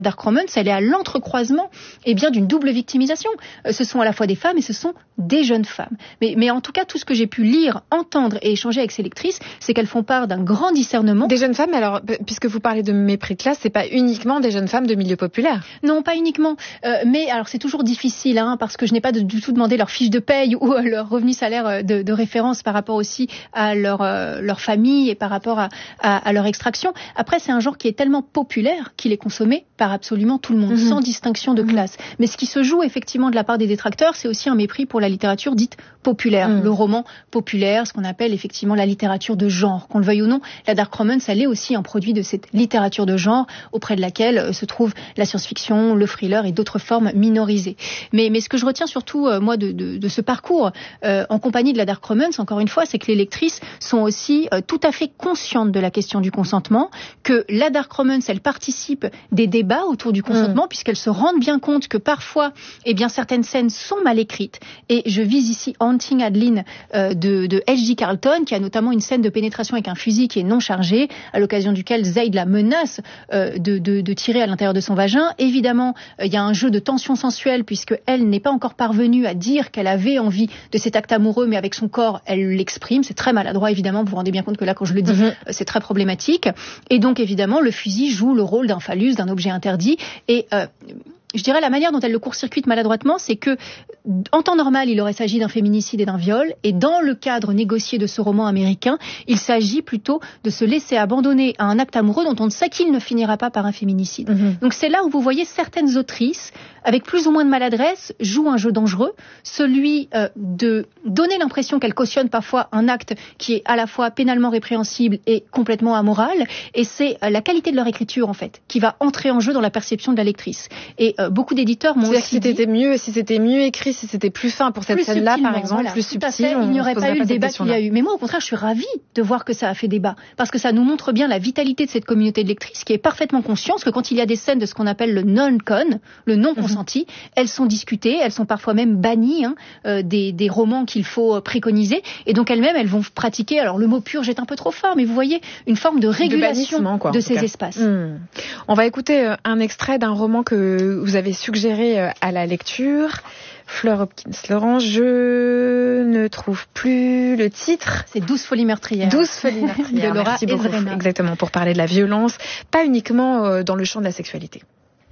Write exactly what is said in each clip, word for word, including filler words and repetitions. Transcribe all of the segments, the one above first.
Dark Romance, elle est à l'entrecroisement eh bien, d'une double victimisation. Euh, ce sont à la fois des femmes et ce sont des jeunes femmes. Mais, mais en tout cas, tout ce que j'ai pu lire, entendre et échanger avec ces lectrices, c'est qu'elles font part d'un grand discernement. Des jeunes femmes, alors, puisque vous parlez de mépris de classe, c'est pas uniquement des jeunes femmes de milieu populaire. Non, pas uniquement. Euh, mais alors, c'est toujours difficile, hein, parce que je n'ai pas de, du tout demandé leur fiche de paye ou euh, leur revenu salaire de, de référence par rapport aussi à leur, euh, leur famille et par rapport à, à, à leur extraction. Après, c'est un genre qui est tellement populaire qu'il est consommé par absolument tout le monde, mmh. sans distinction de mmh. classe. Mais ce qui se joue effectivement de la part des détracteurs, c'est aussi un mépris pour la littérature dite populaire, mmh. le roman populaire, ce qu'on appelle effectivement la littérature de genre. Qu'on le veuille ou non, la Dark Romance, elle est aussi un produit de cette littérature de genre auprès de laquelle se trouve la science-fiction, le thriller et d'autres formes minorisées. Mais, mais ce que je retiens surtout, euh, moi, de, de, de ce parcours euh, en compagnie de la Dark Romance, encore une fois, c'est que les lectrices sont aussi euh, tout à fait conscientes de la question du consentement, que la Dark Romance, elle participe des débats autour du consentement, mmh. puisqu'elles se rendent bien compte que parfois, eh bien, certaines scènes sont mal écrites. Et je vise ici Haunting Adeline euh, de, de H G Carlton, qui a notamment une scène de pénétration avec un fusil qui est non chargé, à l'occasion duquel Zayd la menace euh, de, de, de tirer à l'intérieur de son vagin. Évidemment, il euh, y a un jeu de tension sensuelle, puisque elle n'est pas encore parvenue à dire qu'elle avait envie de cet acte amoureux, mais avec son corps, elle l'exprime. C'est très maladroit, évidemment. Vous vous rendez bien compte que là, quand je le dis, mmh. c'est très problématique. Et donc, évidemment, le fusil joue le rôle d'un phallus, d'un objet interdit. Et euh, je dirais la manière dont elle le court-circuite maladroitement, c'est que en temps normal, il aurait s'agi d'un féminicide et d'un viol, et dans le cadre négocié de ce roman américain, il s'agit plutôt de se laisser abandonner à un acte amoureux dont on ne sait qu'il ne finira pas par un féminicide. Mmh. Donc c'est là où vous voyez certaines autrices, avec plus ou moins de maladresse, jouent un jeu dangereux, celui euh, de donner l'impression qu'elles cautionnent parfois un acte qui est à la fois pénalement répréhensible et complètement amoral, et c'est euh, la qualité de leur écriture, en fait, qui va entrer en jeu dans la perception de la lectrice. Et euh, beaucoup d'éditeurs m'ont aussi si dit... C'était mieux, si c'était mieux écrit, si c'était plus fin pour cette scène-là, par exemple, voilà, plus subtil, il n'y aurait pas eu le débat qu'il y a eu. Mais moi, au contraire, je suis ravie de voir que ça a fait débat, parce que ça nous montre bien la vitalité de cette communauté de lectrices qui est parfaitement consciente que quand il y a des scènes de ce qu'on appelle le non-con, le non-consenti, mmh. elles sont discutées, elles sont parfois même bannies hein, euh, des, des romans qu'il faut préconiser, et donc elles-mêmes, elles vont pratiquer, alors le mot purge est un peu trop fort, mais vous voyez, une forme de régulation de, quoi, de ces cas. espaces. Mmh. On va écouter euh, un extrait d'un roman que vous avez suggéré euh, à la lecture. Fleur Hopkins-Laurent, je ne trouve plus le titre. C'est Douze folies meurtrières. Douze folies meurtrières. De Laura Merci beaucoup. Ezrena. Exactement, pour parler de la violence, pas uniquement euh, dans le champ de la sexualité.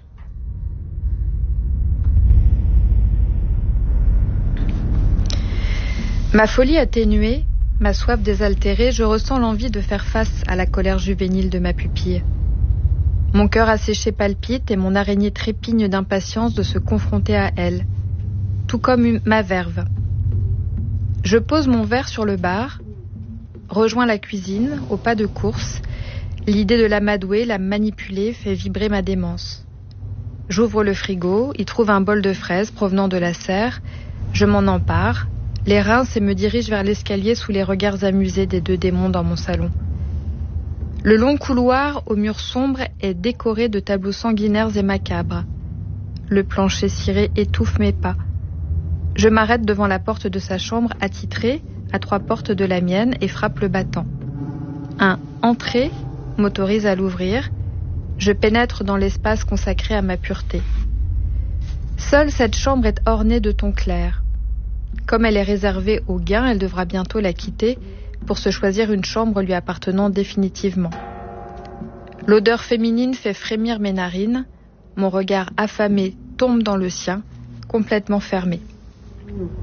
Ma folie atténuée, ma soif désaltérée, je ressens l'envie de faire face à la colère juvénile de ma pupille. Mon cœur asséché palpite et mon araignée trépigne d'impatience de se confronter à elle, tout comme une, ma verve. Je pose mon verre sur le bar, rejoins la cuisine, au pas de course. L'idée de l'amadouer, la manipuler, fait vibrer ma démence. J'ouvre le frigo, y trouve un bol de fraises provenant de la serre. Je m'en empare, les rince et me dirige vers l'escalier sous les regards amusés des deux démons dans mon salon. Le long couloir aux murs sombres est décoré de tableaux sanguinaires et macabres. Le plancher ciré étouffe mes pas. Je m'arrête devant la porte de sa chambre attitrée, à trois portes de la mienne, et frappe le battant. Un « Entrée » m'autorise à l'ouvrir. Je pénètre dans l'espace consacré à ma pureté. Seule cette chambre est ornée de tons clairs. Comme elle est réservée au gain, elle devra bientôt la quitter pour se choisir une chambre lui appartenant définitivement. L'odeur féminine fait frémir mes narines. Mon regard affamé tombe dans le sien, complètement fermé.